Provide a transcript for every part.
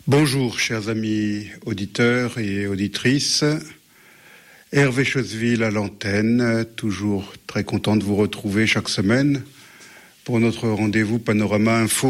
Bonjour, chers amis auditeurs et auditrices. Hervé Choseville à l'antenne, toujours très content de vous retrouver chaque semaine pour notre rendez-vous Panorama Info.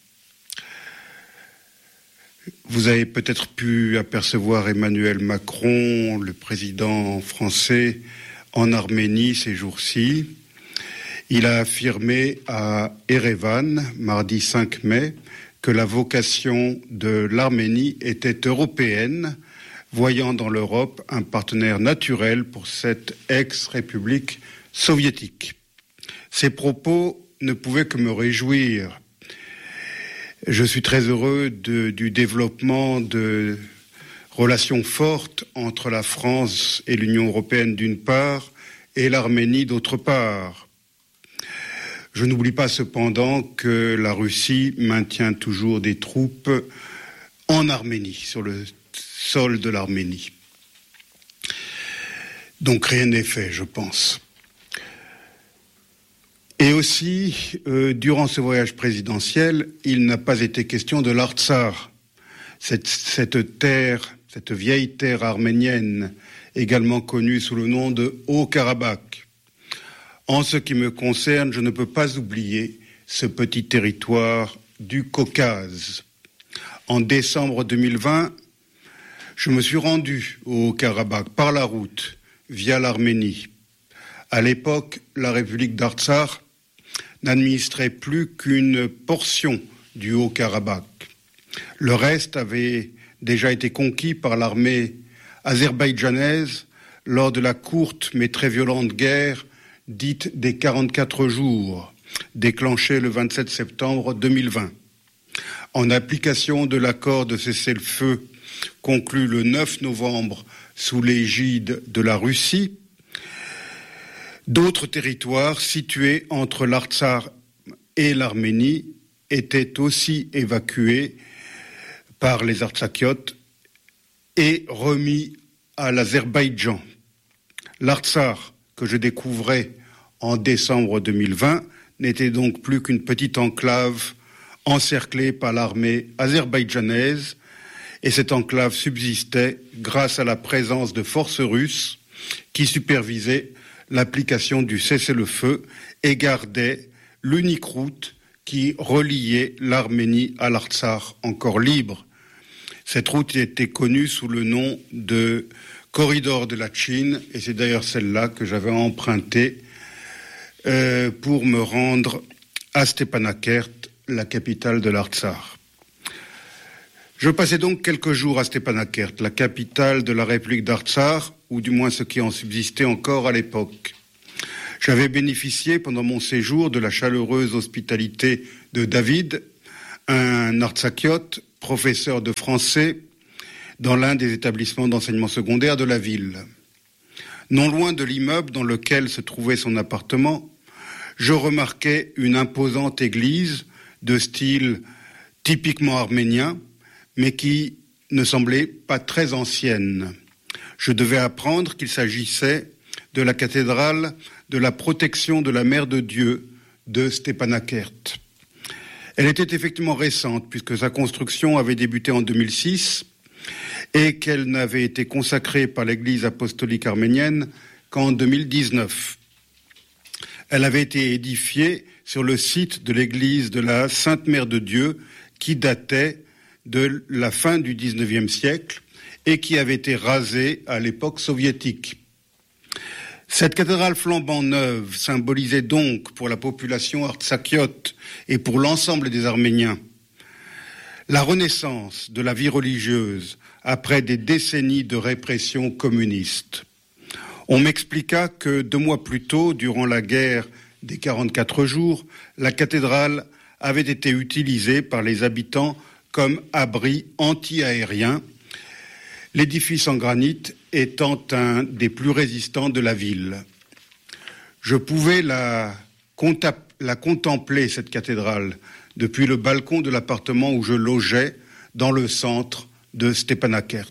Vous avez peut-être pu apercevoir Emmanuel Macron, le président français, en Arménie ces jours-ci. Il a affirmé à Erevan, mardi 5 mai, que la vocation de l'Arménie était européenne, voyant dans l'Europe un partenaire naturel pour cette ex-république soviétique. Ces propos ne pouvaient que me réjouir. Je suis très heureux du développement de relations fortes entre la France et l'Union européenne d'une part et l'Arménie d'autre part. Je n'oublie pas cependant que la Russie maintient toujours des troupes en Arménie, sur le sol de l'Arménie. Donc rien n'est fait, je pense. Et aussi, durant ce voyage présidentiel, il n'a pas été question de l'Artsakh, cette terre, cette vieille terre arménienne, également connue sous le nom de Haut-Karabakh. En ce qui me concerne, je ne peux pas oublier ce petit territoire du Caucase. En décembre 2020, je me suis rendu au Haut-Karabakh par la route, via l'Arménie. À l'époque, la République d'Artsakh n'administrait plus qu'une portion du Haut-Karabakh. Le reste avait déjà été conquis par l'armée azerbaïdjanaise lors de la courte mais très violente guerre dite des 44 jours, déclenchée le 27 septembre 2020. En application de l'accord de cessez-le-feu conclu le 9 novembre sous l'égide de la Russie, d'autres territoires situés entre l'Artsakh et l'Arménie étaient aussi évacués par les Artsakiotes et remis à l'Azerbaïdjan. L'Artsakh, que je découvrais en décembre 2020, n'était donc plus qu'une petite enclave encerclée par l'armée azerbaïdjanaise, et cette enclave subsistait grâce à la présence de forces russes qui supervisaient l'application du cessez-le-feu et gardaient l'unique route qui reliait l'Arménie à l'Artsakh encore libre. Cette route était connue sous le nom de corridor de la Chine, et c'est d'ailleurs celle-là que j'avais empruntée pour me rendre à Stepanakert, la capitale de l'Artsakh. Je passais donc quelques jours à Stepanakert, la capitale de la République d'Artsakh, ou du moins ce qui en subsistait encore à l'époque. J'avais bénéficié pendant mon séjour de la chaleureuse hospitalité de David, un Artsakiote, professeur de français, dans l'un des établissements d'enseignement secondaire de la ville. Non loin de l'immeuble dans lequel se trouvait son appartement, je remarquais une imposante église de style typiquement arménien, mais qui ne semblait pas très ancienne. Je devais apprendre qu'il s'agissait de la cathédrale de la protection de la Mère de Dieu de Stepanakert. Elle était effectivement récente, puisque sa construction avait débuté en 2006, et qu'elle n'avait été consacrée par l'Église apostolique arménienne qu'en 2019. Elle avait été édifiée sur le site de l'église de la Sainte Mère de Dieu qui datait de la fin du XIXe siècle et qui avait été rasée à l'époque soviétique. Cette cathédrale flambant neuve symbolisait donc pour la population artsakiote et pour l'ensemble des Arméniens la renaissance de la vie religieuse après des décennies de répression communiste. On m'expliqua que 2 mois plus tôt, durant la guerre des 44 jours, la cathédrale avait été utilisée par les habitants comme abri anti-aérien, l'édifice en granit étant un des plus résistants de la ville. Je pouvais la contempler, cette cathédrale, depuis le balcon de l'appartement où je logeais dans le centre de Stepanakert.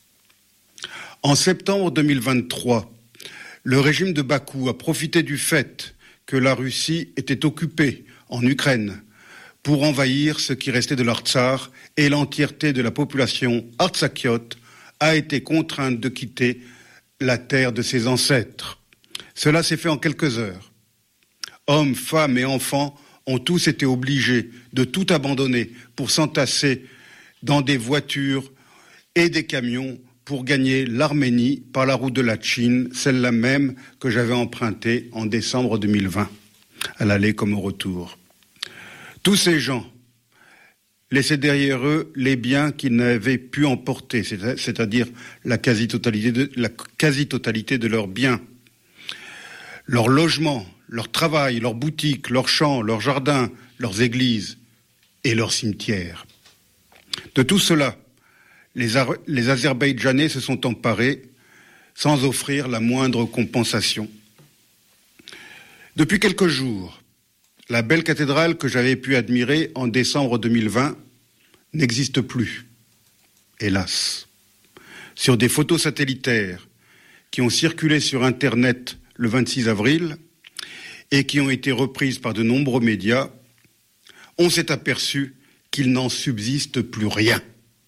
En septembre 2023, le régime de Bakou a profité du fait que la Russie était occupée en Ukraine pour envahir ce qui restait de l'Artsar, et l'entièreté de la population artsakiote a été contrainte de quitter la terre de ses ancêtres. Cela s'est fait en quelques heures. Hommes, femmes et enfants ont tous été obligés de tout abandonner pour s'entasser dans des voitures et des camions pour gagner l'Arménie par la route de la Chine, celle-là même que j'avais empruntée en décembre 2020, à l'aller comme au retour. Tous ces gens laissaient derrière eux les biens qu'ils n'avaient pu emporter, c'est-à-dire la quasi-totalité de leurs biens, leurs logements, leur travail, leurs boutiques, leurs champs, leurs jardins, leurs églises et leurs cimetières. De tout cela, les Azerbaïdjanais se sont emparés sans offrir la moindre compensation. Depuis quelques jours, la belle cathédrale que j'avais pu admirer en décembre 2020 n'existe plus, hélas. Sur des photos satellitaires qui ont circulé sur Internet le 26 avril et qui ont été reprises par de nombreux médias, on s'est aperçu qu'il n'en subsiste plus rien.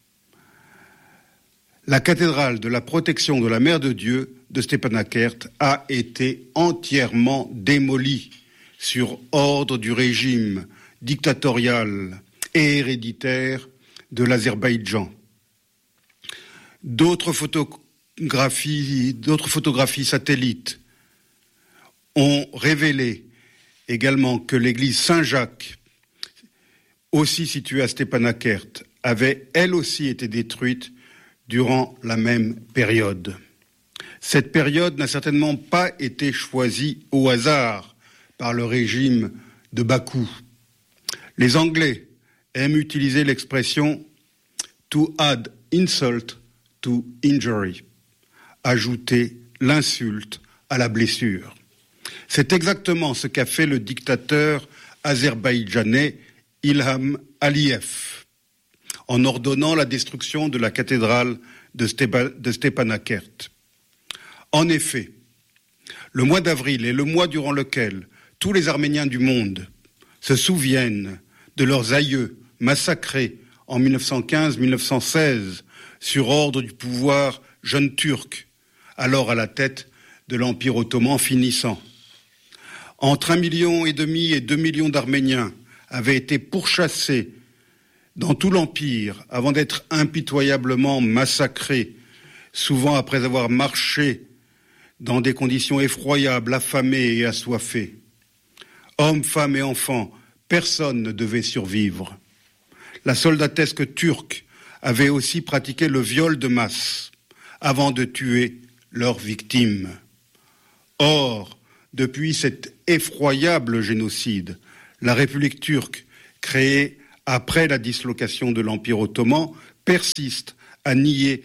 La cathédrale de la protection de la Mère de Dieu de Stepanakert a été entièrement démolie sur ordre du régime dictatorial et héréditaire de l'Azerbaïdjan. D'autres photographies satellites ont révélé également que l'église Saint-Jacques, aussi située à Stepanakert, avait elle aussi été détruite durant la même période. Cette période n'a certainement pas été choisie au hasard par le régime de Bakou. Les Anglais aiment utiliser l'expression « to add insult to injury », ajouter l'insulte à la blessure. C'est exactement ce qu'a fait le dictateur azerbaïdjanais Ilham Aliyev en ordonnant la destruction de la cathédrale de Stepanakert. En effet, le mois d'avril est le mois durant lequel tous les Arméniens du monde se souviennent de leurs aïeux massacrés en 1915-1916 sur ordre du pouvoir jeune turc, alors à la tête de l'Empire ottoman finissant. Entre 1,5 million et 2 millions d'Arméniens avaient été pourchassés dans tout l'Empire avant d'être impitoyablement massacrés, souvent après avoir marché dans des conditions effroyables, affamés et assoiffés. Hommes, femmes et enfants, personne ne devait survivre. La soldatesque turque avait aussi pratiqué le viol de masse avant de tuer leurs victimes. Or, depuis cet effroyable génocide, la République turque, créée après la dislocation de l'Empire ottoman, persiste à nier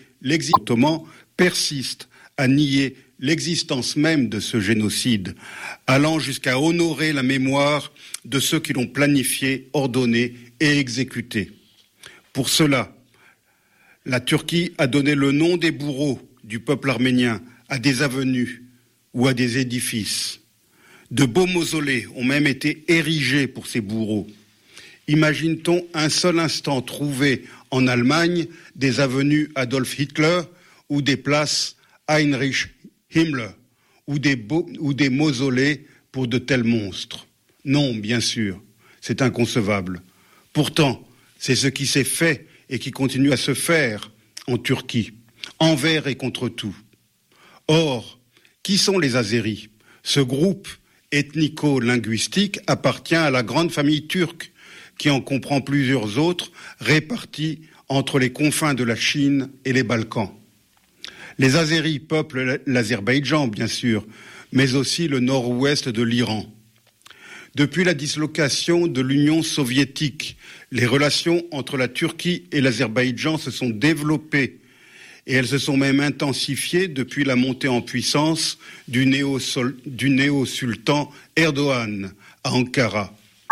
l'existence même de ce génocide, allant jusqu'à honorer la mémoire de ceux qui l'ont planifié, ordonné et exécuté. Pour cela, la Turquie a donné le nom des bourreaux du peuple arménien à des avenues ou à des édifices. De beaux mausolées ont même été érigés pour ces bourreaux. Imagine-t-on un seul instant trouver en Allemagne des avenues Adolf Hitler ou des places Heinrich Himmler ou des mausolées pour de tels monstres? Non, bien sûr, c'est inconcevable. Pourtant, c'est ce qui s'est fait et qui continue à se faire en Turquie, envers et contre tout. Or, qui sont les Azéris? Ce groupe ethnico-linguistique appartient à la grande famille turque, qui en comprend plusieurs autres répartis entre les confins de la Chine et les Balkans. Les Azéris peuplent l'Azerbaïdjan, bien sûr, mais aussi le nord-ouest de l'Iran. Depuis la dislocation de l'Union soviétique, les relations entre la Turquie et l'Azerbaïdjan se sont développées et elles se sont même intensifiées depuis la montée en puissance du néo-sultan Erdogan à Ankara.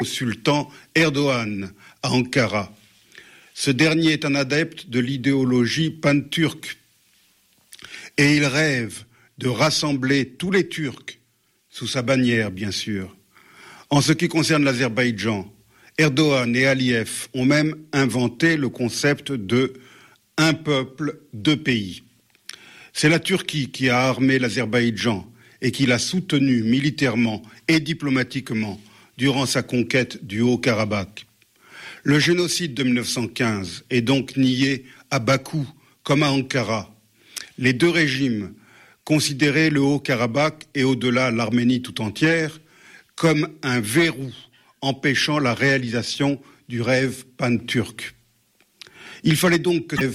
Ce dernier est un adepte de l'idéologie pan-turque et il rêve de rassembler tous les Turcs, sous sa bannière bien sûr. En ce qui concerne l'Azerbaïdjan, Erdogan et Aliyev ont même inventé le concept de « un peuple, deux pays ». C'est la Turquie qui a armé l'Azerbaïdjan et qui l'a soutenu militairement et diplomatiquement durant sa conquête du Haut-Karabakh. Le génocide de 1915 est donc nié à Bakou comme à Ankara. Les deux régimes considéraient le Haut-Karabakh et au-delà l'Arménie tout entière comme un verrou empêchant la réalisation du rêve pan-turc. Il fallait donc que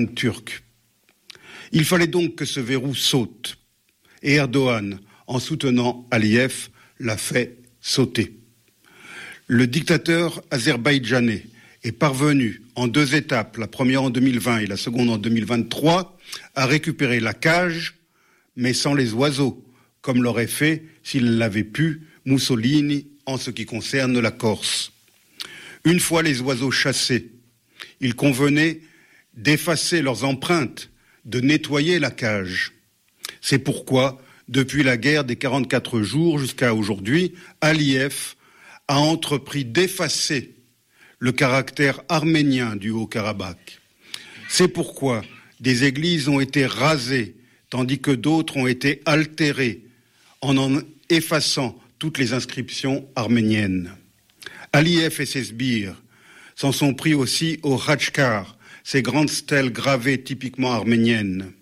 ce verrou saute. Et Erdogan, en soutenant Aliyev, l'a fait sauter. Le dictateur azerbaïdjanais est parvenu en deux étapes, la première en 2020 et la seconde en 2023, à récupérer la cage, mais sans les oiseaux, comme l'aurait fait, s'il l'avait pu, Mussolini en ce qui concerne la Corse. Une fois les oiseaux chassés, il convenait d'effacer leurs empreintes, de nettoyer la cage. C'est pourquoi, depuis la guerre des 44 jours jusqu'à aujourd'hui, Aliyev a entrepris d'effacer le caractère arménien du Haut-Karabakh. C'est pourquoi des églises ont été rasées, tandis que d'autres ont été altérées, en effaçant toutes les inscriptions arméniennes. Aliyev et ses sbires s'en sont pris aussi au Khachkar, ces grandes stèles gravées typiquement arméniennes.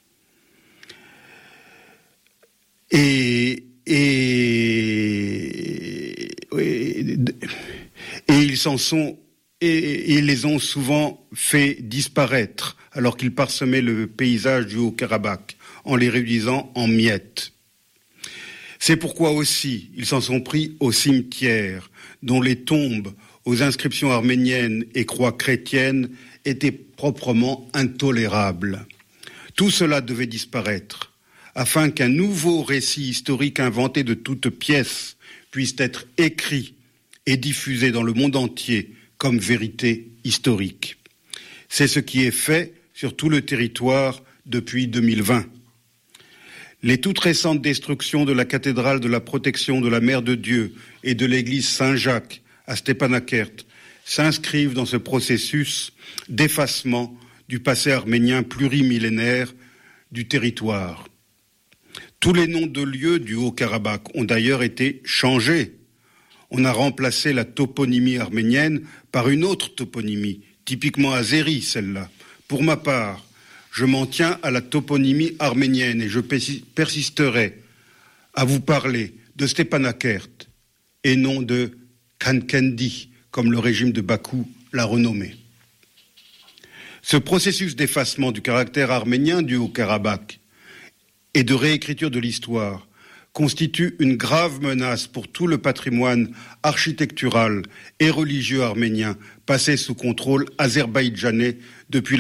Et ils les ont souvent fait disparaître alors qu'ils parsemaient le paysage du Haut-Karabakh en les réduisant en miettes. C'est pourquoi aussi ils s'en sont pris aux cimetières dont les tombes aux inscriptions arméniennes et croix chrétiennes étaient proprement intolérables. Tout cela devait disparaître afin qu'un nouveau récit historique inventé de toutes pièces puisse être écrit et diffusé dans le monde entier comme vérité historique. C'est ce qui est fait sur tout le territoire depuis 2020. Les toutes récentes destructions de la cathédrale de la protection de la Mère de Dieu et de l'église Saint-Jacques à Stepanakert s'inscrivent dans ce processus d'effacement du passé arménien plurimillénaire du territoire. Tous les noms de lieux du Haut-Karabakh ont d'ailleurs été changés. On a remplacé la toponymie arménienne par une autre toponymie, typiquement azérie celle-là. Pour ma part, je m'en tiens à la toponymie arménienne et je persisterai à vous parler de Stepanakert et non de Khankendi, comme le régime de Bakou l'a renommé. Ce processus d'effacement du caractère arménien du Haut-Karabakh et de réécriture de l'histoire constitue une grave menace pour tout le patrimoine architectural et religieux arménien passé sous contrôle azerbaïdjanais depuis